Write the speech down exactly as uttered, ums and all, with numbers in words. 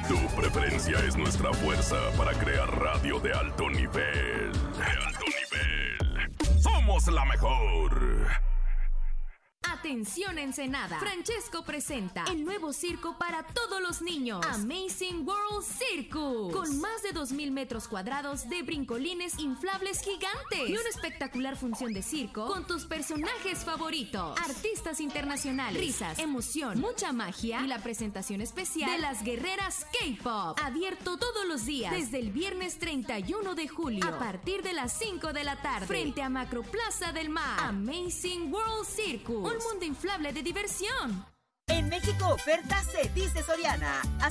Tu preferencia es nuestra fuerza para crear radio de alto nivel. De alto nivel. ¡Somos la mejor! Atención Ensenada, Francesco presenta el nuevo circo para todos los niños, Amazing World Circus, con más de dos mil metros cuadrados de brincolines inflables gigantes y una espectacular función de circo con tus personajes favoritos, artistas internacionales, risas, emoción, mucha magia y la presentación especial de las guerreras K-pop, abierto todos los días desde el viernes treinta y uno de julio a partir de las cinco de la tarde frente a Macroplaza del Mar. Amazing World Circus, un mundo inflable de diversión. En México oferta se dice Soriana.